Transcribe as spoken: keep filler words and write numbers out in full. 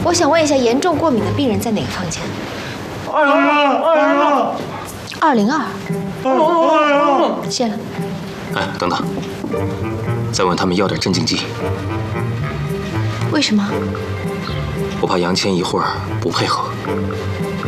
我想问一下，严重过敏的病人在哪个房间？ 二零二，二零二， 二零二。 二零。 谢了。 哎，等等，再问他们要点镇静剂。 为什么？ 我怕杨谦一会儿不配合。